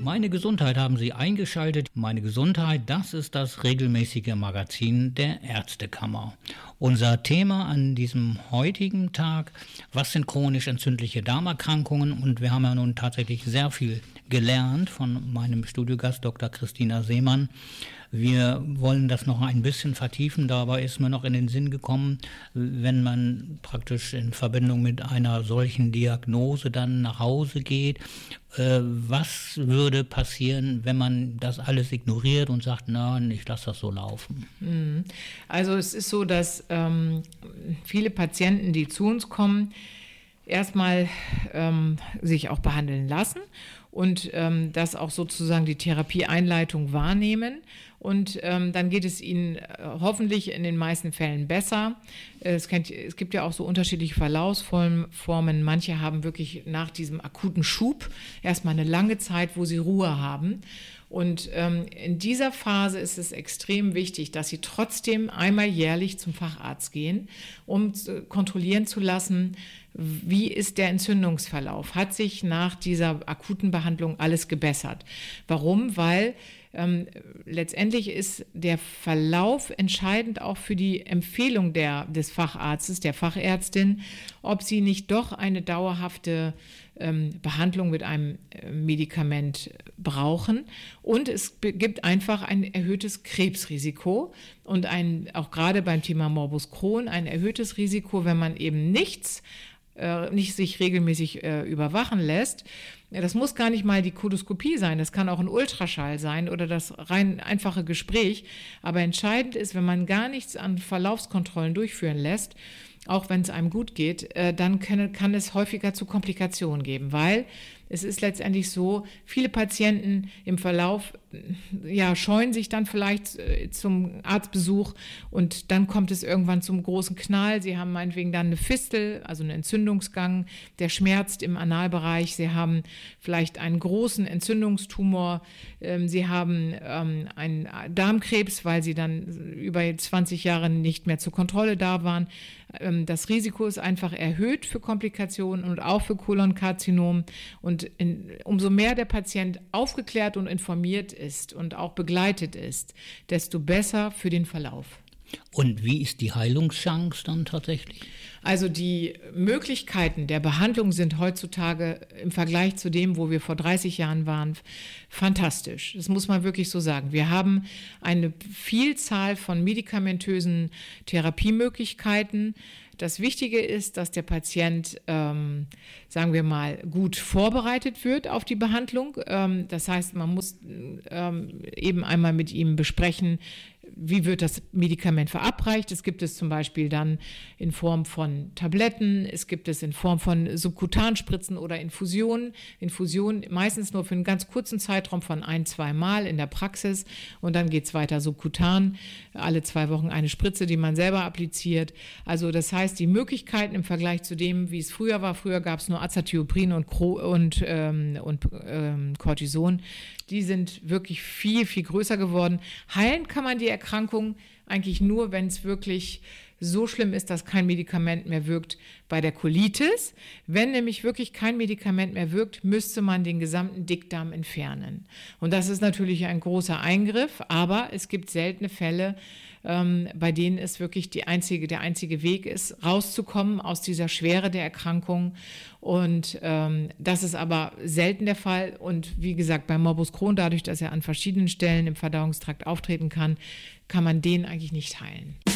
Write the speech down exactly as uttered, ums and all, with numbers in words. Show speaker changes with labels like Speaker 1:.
Speaker 1: Meine Gesundheit haben Sie eingeschaltet. Meine Gesundheit, das ist das regelmäßige Magazin der Ärztekammer. Unser Thema an diesem heutigen Tag, was sind chronisch entzündliche Darmerkrankungen? Und wir haben ja nun tatsächlich sehr viel gelernt von meinem Studiogast Doktor Christina Seemann. Wir wollen das noch ein bisschen vertiefen, dabei ist mir noch in den Sinn gekommen, wenn man praktisch in Verbindung mit einer solchen Diagnose dann nach Hause geht, äh, was würde passieren, wenn man das alles ignoriert und sagt, nein, ich lasse das so laufen?
Speaker 2: Also es ist so, dass ähm, viele Patienten, die zu uns kommen, erstmal ähm, sich auch behandeln lassen und ähm, das auch sozusagen die Therapieeinleitung wahrnehmen. Und ähm, dann geht es ihnen äh, hoffentlich in den meisten Fällen besser. Es, kennt, es gibt ja auch so unterschiedliche Verlaufsformen. Manche haben wirklich nach diesem akuten Schub erstmal eine lange Zeit, wo sie Ruhe haben. Und ähm, in dieser Phase ist es extrem wichtig, dass sie trotzdem einmal jährlich zum Facharzt gehen, um zu kontrollieren zu lassen, wie ist der Entzündungsverlauf? Hat sich nach dieser akuten Behandlung alles gebessert? Warum? Weil ähm, letztendlich ist der Verlauf entscheidend auch für die Empfehlung der, des Facharztes, der Fachärztin, ob sie nicht doch eine dauerhafte ähm, Behandlung mit einem äh, Medikament brauchen. Und es gibt einfach ein erhöhtes Krebsrisiko und ein, auch gerade beim Thema Morbus Crohn ein erhöhtes Risiko, wenn man eben nichts nicht sich regelmäßig äh, überwachen lässt. Das muss gar nicht mal die Koloskopie sein, das kann auch ein Ultraschall sein oder das rein einfache Gespräch. Aber entscheidend ist, wenn man gar nichts an Verlaufskontrollen durchführen lässt, auch wenn es einem gut geht, äh, dann kann, kann es häufiger zu Komplikationen geben, weil es ist letztendlich so, viele Patienten im Verlauf ja, scheuen sich dann vielleicht äh, zum Arztbesuch und dann kommt es irgendwann zum großen Knall. Sie haben meinetwegen dann eine Fistel, also einen Entzündungsgang, der schmerzt im Analbereich. Sie haben vielleicht einen großen Entzündungstumor. Ähm, Sie haben ähm, einen Darmkrebs, weil Sie dann über zwanzig Jahre nicht mehr zur Kontrolle da waren. Ähm, das Risiko ist einfach erhöht für Komplikationen und auch für Kolonkarzinom. Und in, umso mehr der Patient aufgeklärt und informiert ist und auch begleitet ist, desto besser für den Verlauf.
Speaker 1: Und wie ist die Heilungschance dann tatsächlich?
Speaker 2: Also die Möglichkeiten der Behandlung sind heutzutage im Vergleich zu dem, wo wir vor dreißig Jahren waren, fantastisch. Das muss man wirklich so sagen. Wir haben eine Vielzahl von medikamentösen Therapiemöglichkeiten. Das Wichtige ist, dass der Patient, ähm, sagen wir mal, gut vorbereitet wird auf die Behandlung. Ähm, das heißt, man muss ähm, eben einmal mit ihm besprechen, wie wird das Medikament verabreicht. Es gibt es zum Beispiel dann in Form von Tabletten, es gibt es in Form von Subkutanspritzen oder Infusionen. Infusionen meistens nur für einen ganz kurzen Zeitraum von ein, zwei Mal in der Praxis und dann geht es weiter subkutan, alle zwei Wochen eine Spritze, die man selber appliziert. Also das heißt, die Möglichkeiten im Vergleich zu dem, wie es früher war, früher gab es nur Azathioprine und, und, ähm, und ähm, Cortison, die sind wirklich viel, viel größer geworden. Heilen kann man die Erkrankung eigentlich nur, wenn es wirklich so schlimm ist, dass kein Medikament mehr wirkt bei der Colitis. Wenn nämlich wirklich kein Medikament mehr wirkt, müsste man den gesamten Dickdarm entfernen. Und das ist natürlich ein großer Eingriff, aber es gibt seltene Fälle, ähm, bei denen es wirklich die einzige, der einzige Weg ist, rauszukommen aus dieser Schwere der Erkrankung. Und ähm, das ist aber selten der Fall. Und wie gesagt, bei Morbus Crohn, dadurch, dass er an verschiedenen Stellen im Verdauungstrakt auftreten kann, kann man den eigentlich nicht heilen.